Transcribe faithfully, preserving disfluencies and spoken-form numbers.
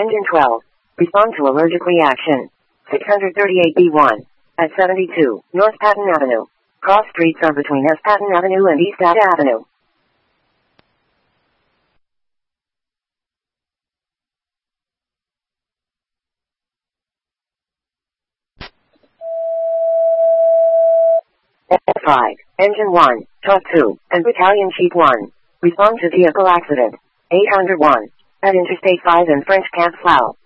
Engine twelve. Respond to allergic reaction. six thirty-eight B one. At seventy-two, North Patton Avenue. Cross streets are between S. Patton Avenue and East Ada Avenue. F five. Engine one. Talk two. And Battalion Chief one. Respond to vehicle accident. eight oh one. At Interstate five in French Camp Flow.